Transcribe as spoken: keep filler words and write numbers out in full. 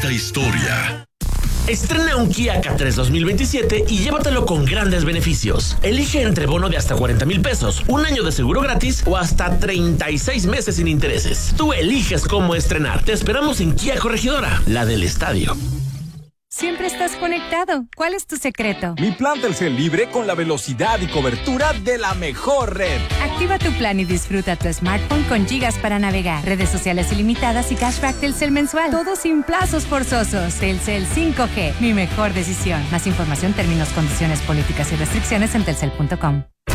esta historia. Estrena un Kia K tres dos mil veintisiete y llévatelo con grandes beneficios. Elige entre bono de hasta cuarenta mil pesos, un año de seguro gratis o hasta treinta y seis meses sin intereses. Tú eliges cómo estrenar. Te esperamos en Kia Corregidora, la del estadio. Siempre estás conectado. ¿Cuál es tu secreto? Mi plan Telcel libre con la velocidad y cobertura de la mejor red. Activa tu plan y disfruta tu smartphone con gigas para navegar, redes sociales ilimitadas y cashback Telcel mensual. Todo sin plazos forzosos. Telcel cinco G, mi mejor decisión. Más información, términos, condiciones, políticas y restricciones en telcel punto com.